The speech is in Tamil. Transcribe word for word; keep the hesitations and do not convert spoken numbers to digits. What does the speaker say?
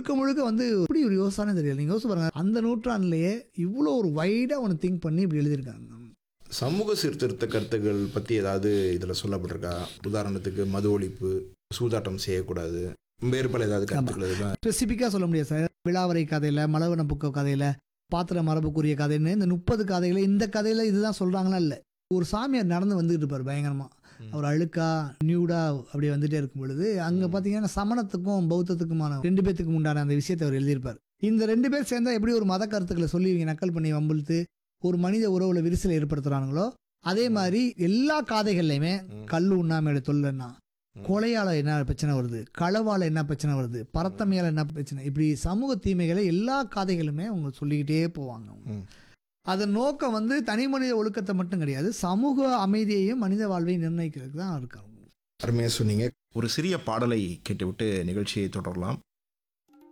முழுக்க முழுக்க வந்து இப்படி ஒரு யோசனை தெரியல. நீங்கள் யோசிச்சு பாருங்க, அந்த நூற்றாண்டுலேயே இவ்வளோ ஒரு வைடாக ஒன்று திங்க் பண்ணி இப்படி எழுதியிருக்காங்க. சமூக சீர்திருத்த கருத்துக்கள் பற்றி ஏதாவது இதில் சொல்லப்பட்டிருக்கா? உதாரணத்துக்கு மது ஒழிப்பு, சூதாட்டம் செய்யக்கூடாது, வேறு பல ஏதாவது கருத்துக்கள் இதுதான் ஸ்பெசிஃபிக்காக சொல்ல முடியாது சார். விழாவரை கதையில், மலவன புக்க கதையில், பாத்திர மரபுக்குரிய கதைன்னு இந்த முப்பது கதையில் இந்த கதையில் இதுதான் சொல்கிறாங்களா இல்லை. ஒரு சாமியார் நடந்து வந்துட்டு இருப்பார் பயங்கரமாக, அவர் அழுக்கா நியூடா அப்படியே வந்துட்டே இருக்கும் பொழுது அங்கே பார்த்தீங்கன்னா சமணத்துக்கும் பௌத்தத்துக்குமான ரெண்டு பேத்துக்கும் உண்டான அந்த விஷயத்தை அவர் எழுதியிருப்பார். இந்த ரெண்டு பேர் சேர்ந்தா எப்படி ஒரு மத கருத்துக்களை சொல்லி இவங்க நக்கல் பண்ணி வம்பிழுத்து ஒரு மனித உறவுல விரிசலை ஏற்படுத்துறாங்களோ, அதே மாதிரி எல்லா காதைகள்லையுமே கல் உண்ணாமையோட தொல்லைன்னா, கொலையால என்ன பிரச்சனை வருது, களவால என்ன பிரச்சனை வருது, பரத்தமையால என்ன பிரச்சனை, இப்படி சமூக தீமைகளை எல்லா காதைகளுமே அவங்க சொல்லிக்கிட்டே போவாங்க. அதன் நோக்கம் வந்து தனி மனித ஒழுக்கத்தை மட்டும் கிடையாது, சமூக அமைதியையும் மனித வாழ்வையும் நிர்ணயிக்கிறதுக்கு தான் இருக்காங்க. அருமையாக சொன்னீங்க. ஒரு சிறிய பாடலை கேட்டுவிட்டு நிகழ்ச்சியை தொடரலாம்.